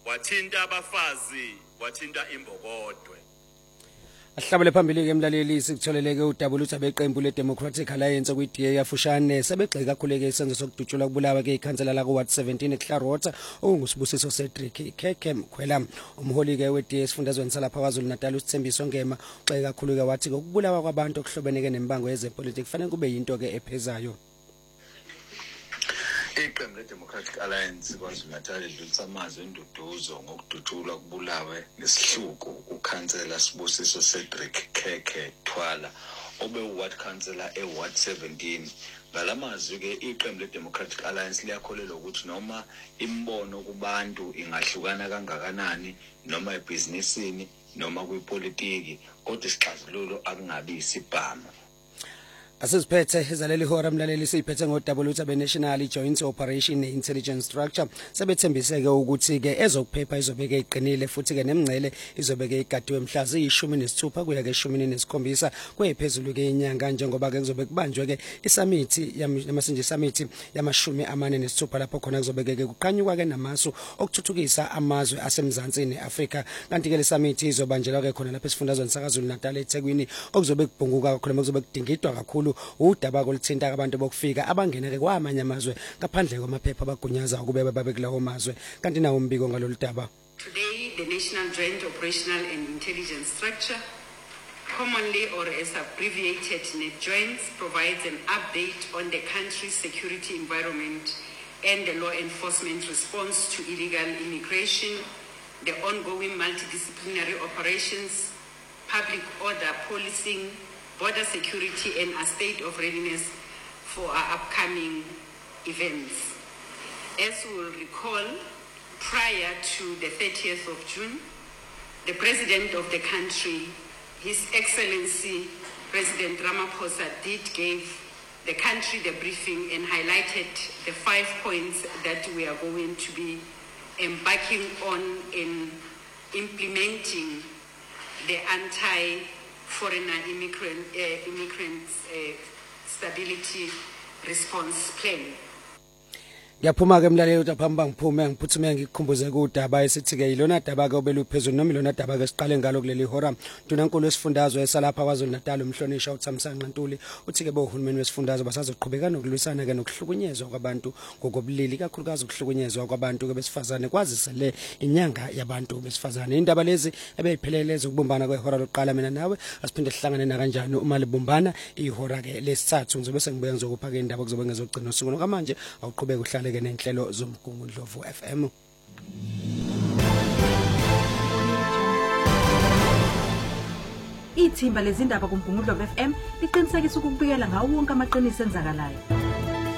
wathinta abafazi, wathinta imbokodwe. Ahlabele phambili ke emlaleli sikutholeleke udaba oluthi abeqembu leDemocratic Alliance kwi-DA yafushane sebegxeka kakhulu ke isenzo sokudutshulwa kubulawa ke ikhansela la ku-Ward 17 eKlarota ongusibusiso Cedric Khekhe Mkhwela. Umholi ke we-DA esifundazweni salapha KwaZulu Natal uSithembiso Ngema uxeka kakhulu ke wathi ukubulawa kwabantu okuhlobene ke nembango yezepolitiki kufanele kube yinto ke ephezayo. Iqembu leDemocratic Alliance KwaZulu Natal lidlulisa amazwi enduduzo ngokudutshulwa kubulawe ngesihluku ukhansela Sibusiso Cedric Khekhe Thwala obe uward councillor eWard 17. Ngalamazwi ke iqembu leDemocratic Alliance liyakholelwa ukuthi noma imbono kubantu ingahlukana kangakanani noma ebhizinisini noma kwipolitiki kodwa isixazululo akungabi isibhamu. Asiziphethe izaleli hora mlaleli siphethe ngodaba oluthi abeNational Joint Operation Intelligence Structure sebethembiseke ukuthi ke ezokuphepha izobeke iqinile futhi ke nemngcele izobeke igadiwe mhla zi-16 kuya ke 17 kwephezulu ke inyanga njengoba ke kuzobe kubanjwe ke isummit yamasinje summit yamashumi 46 lapho khona kuzobeke ke kuqhanyuka ke namasu okuthuthukisa amazwe asemzansi neAfrika. Kanti ke le summit izobanjelwa ke khona lapha esifundazweni saKwaZulu Natal eThekwini okuzobe kubhunguka kakhulu okuzobe kudingidwa kakhulu udaba koluthinta abantu bokufika abangena ke kwamanye amazwe ngaphandle kwamaphepha abagunyaza ukube babe kulawo mazwe. Kanti nawo umbiko ngalolu daba. Today the National Joint Operational and Intelligence Structure, commonly or as abbreviated NEPJOINTS, provides an update on the country's security environment and the law enforcement response to illegal immigration, the ongoing multidisciplinary operations, public order policing, border security, and a state of readiness for our upcoming events. As we will recall, prior to the 30th of June, the President of the country, His Excellency President Ramaphosa, did give the country the briefing and highlighted the 5 points that we are going to be embarking on in implementing the anti-foreigner immigrants stability response plan. Yaphuma ke mlaleli uTaphamba ngiphume ngiphuthume ngikukhumbuze kudaba esithi ke ilona daba ke obeluphezulu noma ilona daba ke siqale ngalo kuleli hora. Ndunankulu wesifundazwe esalapha KwaZulu Natal umhlonisha uThamsanqa Ntuli uthi ke bohulumeni wesifundazwe basazoqhubeka nokulwisana ke nokuhlukunyezwa kwabantu ngokobulili kakhulukazi ukuhlukunyezwa kwabantu ke besifazane kwazisele inyanga yabantu besifazane. Indaba lezi ebeyiphelele zokubumbana kwehora lokuqala mina nawe asiphinde sihlangane na kanjani uma libumbana ihora ke lesithathu ngizobe sengibuya ngizokupha ke indaba kuzobe ngezogcina usuku nokamanje awuqhubeka uhlale ke nenhlelo zomgungundlovu FM. Ithimba lezindaba kuMgungundlovu FM liqinisekisa ukubikela ngawo wonke amaqiniso enzakalayo.